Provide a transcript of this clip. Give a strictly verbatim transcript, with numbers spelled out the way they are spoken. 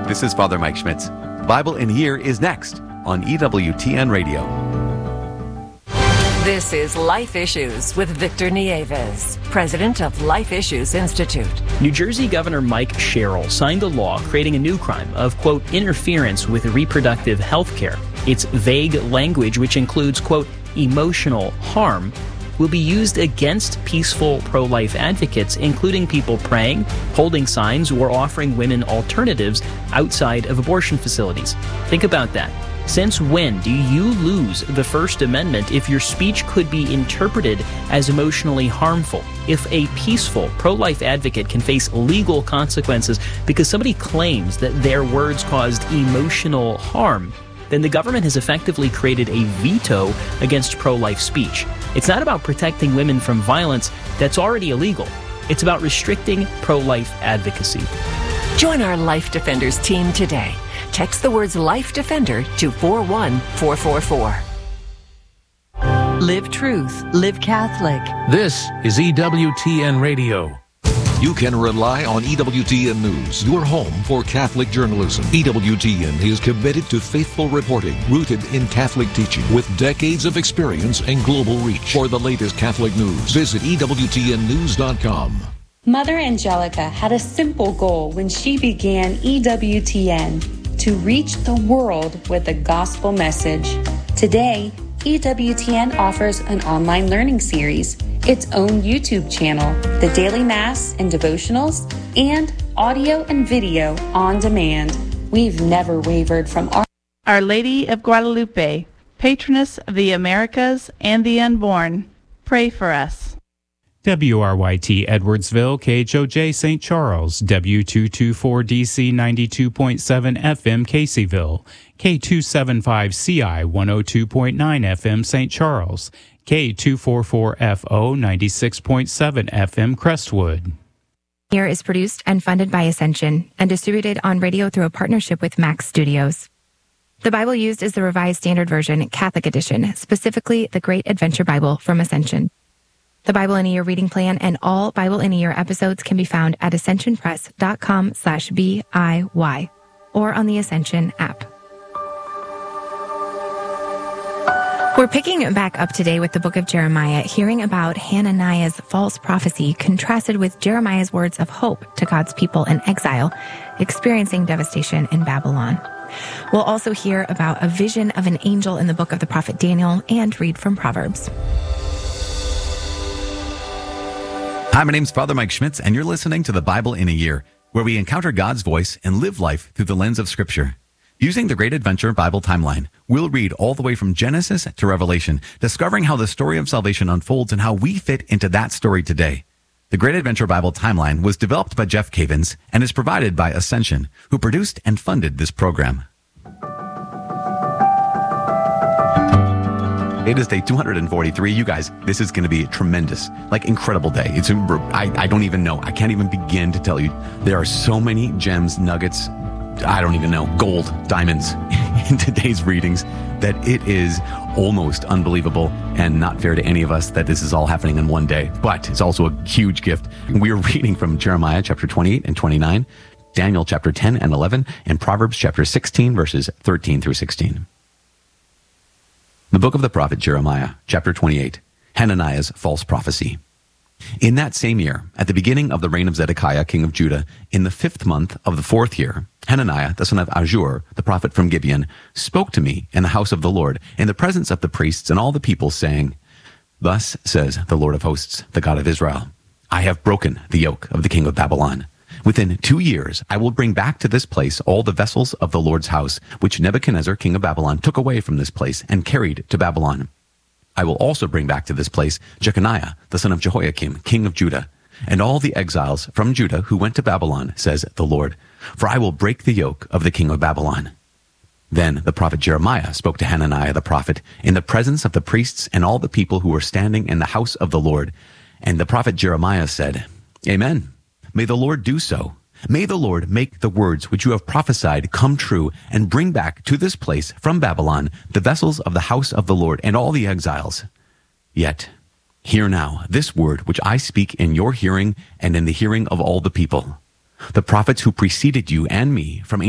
this is Father Mike Schmitz. Bible in a Year is next on E W T N Radio. This is Life Issues with Victor Nieves, president of Life Issues Institute. New Jersey Governor Mike Sherrill signed a law creating a new crime of, quote, interference with reproductive health care. Its vague language, which includes, quote, emotional harm, will be used against peaceful pro-life advocates, including people praying, holding signs, or offering women alternatives outside of abortion facilities. Think about that. Since when do you lose the First Amendment if your speech could be interpreted as emotionally harmful? If a peaceful pro-life advocate can face legal consequences because somebody claims that their words caused emotional harm, then the government has effectively created a veto against pro-life speech. It's not about protecting women from violence that's already illegal. It's about restricting pro-life advocacy. Join our Life Defenders team today. Text the words Life Defender to four one four four four. Live truth. Live Catholic. This is E W T N Radio. You can rely on E W T N News, your home for Catholic journalism. E W T N is committed to faithful reporting, rooted in Catholic teaching, with decades of experience and global reach. For the latest Catholic news, visit E W T N news dot com. Mother Angelica had a simple goal when she began E W T N, to reach the world with the gospel message. Today, E W T N offers an online learning series, its own YouTube channel, the daily mass and devotionals, and audio and video on demand. We've never wavered from our... Our Lady of Guadalupe, patroness of the Americas and the unborn, pray for us. W R Y T Edwardsville, K H O J Saint Charles, W two twenty-four D C ninety-two point seven F M Caseyville, K two seventy-five C I one oh two point nine F M Saint Charles, K two forty-four F O ninety-six point seven F M Crestwood. Here is produced and funded by Ascension and distributed on radio through a partnership with Max Studios. The Bible used is the Revised Standard Version, Catholic Edition, specifically the Great Adventure Bible from Ascension. The Bible in a Year reading plan and all Bible in a Year episodes can be found at ascensionpress.com slash B-I-Y or on the Ascension app. We're picking back up today with the book of Jeremiah, hearing about Hananiah's false prophecy contrasted with Jeremiah's words of hope to God's people in exile, experiencing devastation in Babylon. We'll also hear about a vision of an angel in the book of the prophet Daniel and read from Proverbs. Hi, my name's Father Mike Schmitz, and you're listening to the Bible in a Year, where we encounter God's voice and live life through the lens of Scripture. Using the Great Adventure Bible timeline, we'll read all the way from Genesis to Revelation, discovering how the story of salvation unfolds and how we fit into that story today. The Great Adventure Bible timeline was developed by Jeff Cavins and is provided by Ascension, who produced and funded this program. It is day two hundred forty-three. You guys, this is going to be a tremendous, like incredible day. It's I, I don't even know. I can't even begin to tell you. There are so many gems, nuggets, I don't even know, gold, diamonds in today's readings that it is almost unbelievable and not fair to any of us that this is all happening in one day. But it's also a huge gift. We are reading from Jeremiah chapter twenty-eight and twenty-nine, Daniel chapter ten and eleven, and Proverbs chapter sixteen, verses thirteen through sixteen. The book of the prophet Jeremiah, chapter twenty-eight, Hananiah's false prophecy. In that same year, at the beginning of the reign of Zedekiah, king of Judah, in the fifth month of the fourth year, Hananiah, the son of Azur, the prophet from Gibeon, spoke to me in the house of the Lord, in the presence of the priests and all the people, saying, Thus says the Lord of hosts, the God of Israel, I have broken the yoke of the king of Babylon. Within two years, I will bring back to this place all the vessels of the Lord's house, which Nebuchadnezzar, king of Babylon, took away from this place and carried to Babylon. I will also bring back to this place Jeconiah, the son of Jehoiakim, king of Judah, and all the exiles from Judah who went to Babylon, says the Lord, for I will break the yoke of the king of Babylon. Then the prophet Jeremiah spoke to Hananiah the prophet in the presence of the priests and all the people who were standing in the house of the Lord. And the prophet Jeremiah said, Amen. May the Lord do so. May the Lord make the words which you have prophesied come true and bring back to this place from Babylon the vessels of the house of the Lord and all the exiles. Yet, hear now this word which I speak in your hearing and in the hearing of all the people. The prophets who preceded you and me from